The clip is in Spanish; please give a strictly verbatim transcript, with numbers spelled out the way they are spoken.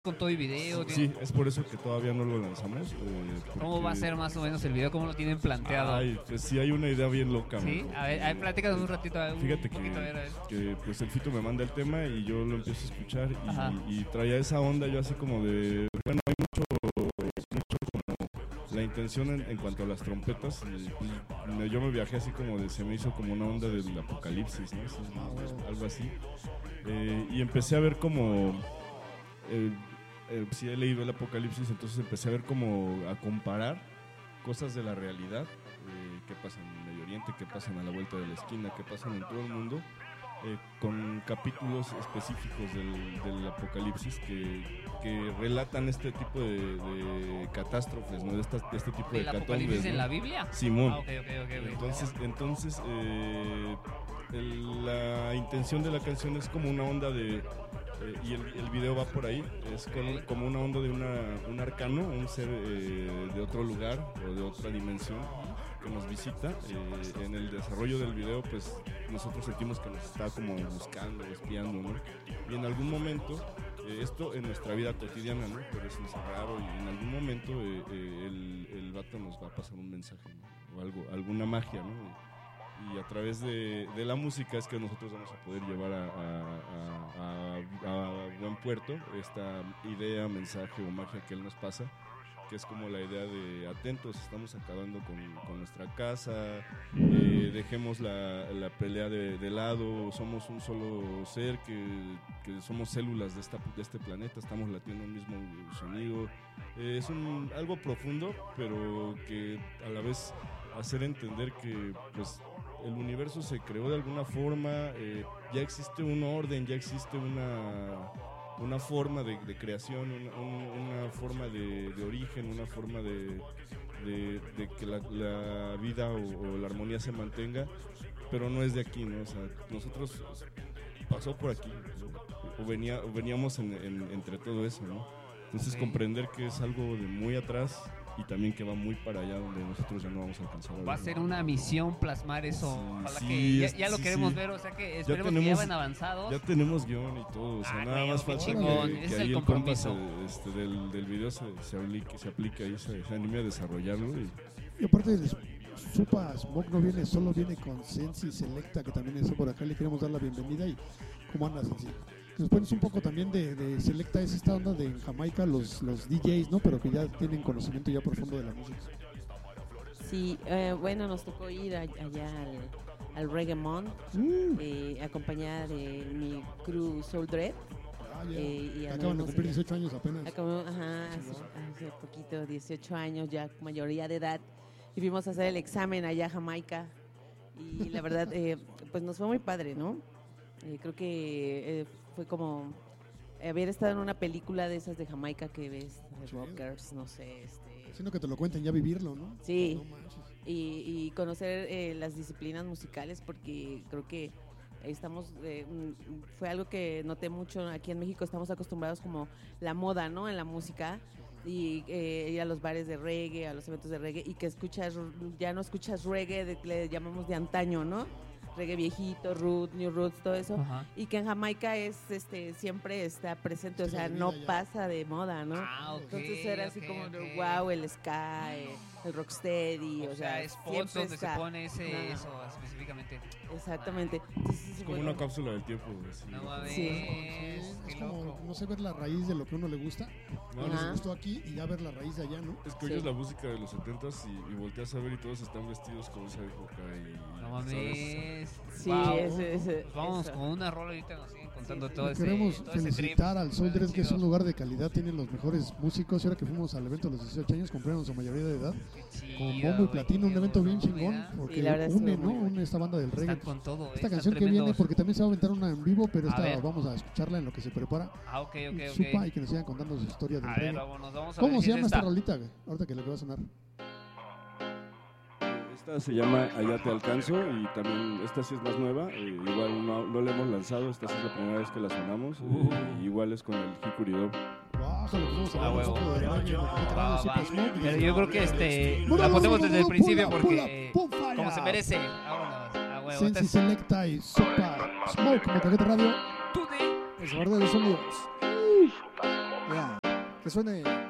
con todo y video. Sí, ¿tiene? es por eso que todavía no lo lanzamos. Eh, ¿Cómo porque... va a ser más o menos el video? ¿Cómo lo tienen planteado? Ay, pues sí hay una idea bien loca. Sí, man. a ver, a ver, platícanos un ratito. Un Fíjate poquito, que, a ver, a ver. que pues el Fito me manda el tema y yo lo empiezo a escuchar Ajá. y, y traía esa onda yo así como de, bueno, hay mucho, mucho como la intención en, en cuanto a las trompetas. Y, pues, me- yo me viajé así como de, se me hizo como una onda del apocalipsis, ¿no? Así, algo así. Eh, y empecé a ver como... Eh, eh, sí he leído el Apocalipsis, entonces empecé a ver como a comparar cosas de la realidad, eh, qué pasa en el Medio Oriente, qué pasan a la vuelta de la esquina, qué pasan en todo el mundo, eh, con capítulos específicos del, del Apocalipsis que, que relatan este tipo de, de catástrofes, ¿no? de, esta, de este tipo de ¿El catastumbes, apocalipsis ¿no? en la Biblia? Simón. Ah, ok, ok, ok. ok. Entonces, entonces eh, el- la intención de la canción es como una onda de... Eh, y el, el video va por ahí, es con- como una onda de una, un arcano, un ser eh, de otro lugar o de otra dimensión que nos visita. Eh, en el desarrollo del video, pues nosotros sentimos que nos está como buscando, espiando, ¿no? Y en algún momento, eh, esto en nuestra vida cotidiana, ¿no? Pero es raro y en algún momento eh, eh, el, el vato nos va a pasar un mensaje, ¿no? O algo, alguna magia, ¿no? Y a través de, de la música es que nosotros vamos a poder llevar a, a, a, a, a buen puerto esta idea, mensaje o magia que él nos pasa, que es como la idea de atentos, estamos acabando con, con nuestra casa, eh, dejemos la, la pelea de, de lado, somos un solo ser, que, que somos células de, esta, de este planeta, estamos latiendo un mismo sonido. Eh, es un, algo profundo, pero que a la vez hacer entender que pues el universo se creó de alguna forma, eh, ya existe un orden, ya existe una, una forma de, de creación, una, un, una forma de, de origen, una forma de, de, de que la, la vida o, o la armonía se mantenga, pero no es de aquí, ¿no? O sea, nosotros pasó por aquí, ¿no? o, venía, o veníamos en, en, entre todo eso, ¿no? Entonces Ok. comprender que es algo de muy atrás y también que va muy para allá donde nosotros ya no vamos a alcanzar. Va a ser una misión plasmar eso. Sí, Ojalá sí, que ya, es- ya lo sí, queremos sí. ver, o sea que esperemos tenemos- que ya van avanzados. Ya tenemos guión y todo, o sea, Ah, nada güey, más qué falta chingón, que, ese que es ahí el el compa compromiso. se- este, del, del video se, se, aplique, se aplica ahí, se, se anime a desarrollarlo. Y, Y aparte, el Supa Smoke no viene solo, viene con Sensi Selecta, que también está por acá. Le queremos dar la bienvenida. Y ¿cómo andas, Sensi? Nos pones un poco también de, de Selecta, es esta onda de en Jamaica, los, los D Js, ¿no? Pero que ya tienen conocimiento ya profundo de la música. Sí, eh, bueno, nos tocó ir a- allá al, al Reggaemon, Uh, eh, acompañada de mi crew Soul Dread. ah, ya. eh, y Que acaban de anduvimos cumplir allá. dieciocho años apenas. Acabamos, ajá, hace, hace poquito, dieciocho años, ya mayoría de edad, y fuimos a hacer el examen allá a Jamaica. Y la verdad, eh, pues nos fue muy padre, ¿no? Eh, creo que eh, fue como haber estado en una película de esas de Jamaica que ves, de Sí. rockers, no sé, este, Siendo que te lo cuenten, ya vivirlo, ¿no? Sí. No manches. y, y conocer eh, las disciplinas musicales, porque creo que estamos eh, mm, fue algo que noté mucho aquí en México. Estamos acostumbrados como la moda, ¿no? En la música, y eh, ir a los bares de reggae, a los eventos de reggae, y que escuchas, ya no escuchas reggae, de, le llamamos de antaño, ¿no? Reggae viejito, root, new roots, todo eso. Ajá. Y que en Jamaica es este siempre está presente, o Estilo sea, de no vida ya. pasa de moda, ¿no? Ah, ok. Entonces era así ok, como, ok. de, wow, el ska, eh, el rocksteady, O, o, sea, sea, spots siempre donde está. se pone ese, Ajá. eso específicamente. Exactamente. Entonces, es como bueno, una cápsula del tiempo. Así. No mames, Sí. Sí, qué es como, loco. no sé, ver la raíz de lo que a uno le gusta. No, Les Ajá. gustó aquí y ya ver la raíz de allá, ¿no? es que Sí. oyes la música de los setentas y, y volteas a ver y todos están vestidos con esa época. Y, No ¿sabes? mames. sí, Wow. ese, ese, Pues vamos eso. con una rola ahorita, nos siguen contando Sí, todo Le ese, queremos todo ese trip. felicitar al Soul Dress, que es Chido. un lugar de calidad, tienen los mejores músicos. Y ahora que fuimos al evento de los dieciocho años, cumplieron su mayoría de edad. Qué Con chido, bombo y güey, platino, un qué evento bien bueno, chingón, mira. porque Sí, la verdad estuvo une, ¿no? muy bueno. Une esta banda del reggae. Están con todo, eh, Esta están canción que viene, tremendos. porque también se va a aventar una en vivo, pero A esta ver. vamos a escucharla en lo que se prepara. Ah, ok, ok, Supa, y ok. que nos sigan contando su historia del A ver, reggae. vámonos, vamos a ¿Cómo ver se si es llama esta esta. rolita, güey? Ahorita que lo que va a sonar. Esta se llama Allá te alcanzo y también esta sí es más nueva, eh, igual no, no la hemos lanzado, esta sí es la primera vez que la sonamos, eh, Uh. igual es con el Hickory Dog. Bájale, que vamos a Ah, hablar un huevo. poco de reggae, ¿no? Porque Va, trae va. Supa Smoke y Pero dice, yo creo que este Bueno, la ponemos bueno, desde el bueno, principio pula, porque pula, pum, fire. como se merece. Vámonos. A huevo. Sensi Este es Selecta y Supa Smoke, como Cagueta Radio, Tude. el sabor de los sonidos. Ya. Que suene